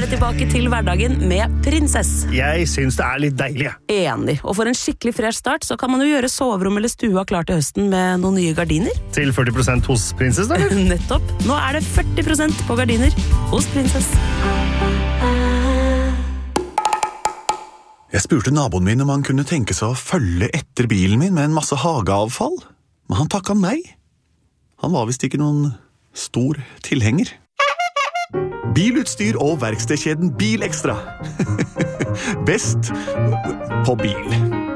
det tilbake til hverdagen med Prinsess. Jeg synes det litt deilig. Enig. Og for en skikkelig fresh start, så kan man jo gjøre soverom eller stua klar til høsten med noen nye gardiner. Til 40% hos Prinsess, da? Nettopp. Nå det 40% på gardiner hos Prinsess. Jeg spurte naboen min om han kunne tenke seg å følge etter bilen min med en masse hageavfall, men han takket nei. Han var visst ikke noen stor tilhenger. Bilutstyr og verkstedkjeden Bil Extra. Best på bil.